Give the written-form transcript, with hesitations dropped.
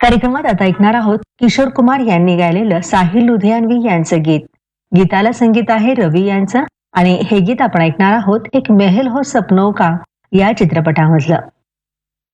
कार्यक्रमात आता ऐकणार आहोत किशोर कुमार यांनी गायलेलं साहिल लुधियानवी यांचं गीत. गीताला संगीत आहे रवी यांचं आणि हे गीत आपण ऐकणार आहोत एक मेहल हो सपनो का या चित्रपटामधलं.